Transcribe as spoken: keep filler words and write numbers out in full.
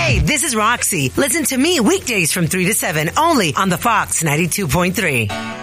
Hey, this is Roxy. Listen to me weekdays from three to seven only on the Fox ninety-two point three.